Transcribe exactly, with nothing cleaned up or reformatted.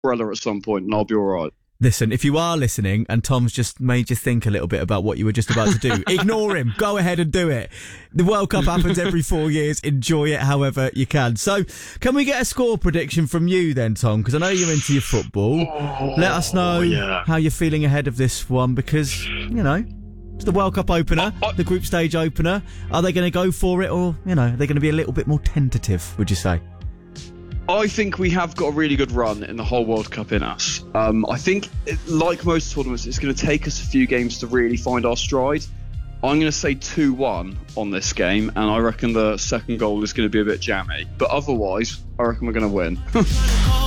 umbrella at some point and I'll be all right. Listen, if you are listening and Tom's just made you think a little bit about what you were just about to do, ignore him. Go ahead and do it. The World Cup happens every four years. Enjoy it however you can. So, can we get a score prediction from you then, Tom? Because I know you're into your football. Oh, Let us know yeah. how you're feeling ahead of this one because, you know, it's the World Cup opener, I, I, the group stage opener. Are they going to go for it or, you know, are they going to be a little bit more tentative, would you say? I think we have got a really good run in the whole World Cup in us. Um, I think, like most tournaments, it's going to take us a few games to really find our stride. I'm going to say two one on this game, and I reckon the second goal is going to be a bit jammy. But otherwise, I reckon we're going to win.